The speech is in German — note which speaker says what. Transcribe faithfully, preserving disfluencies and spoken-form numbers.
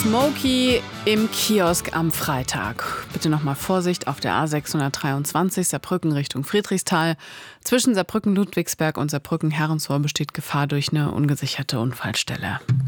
Speaker 1: Smokey im Kiosk am Freitag. Bitte nochmal Vorsicht auf der A sechshundertdreiundzwanzig Saarbrücken Richtung Friedrichsthal. Zwischen Saarbrücken-Ludwigsberg und Saarbrücken-Herrensrohr besteht Gefahr durch eine ungesicherte Unfallstelle.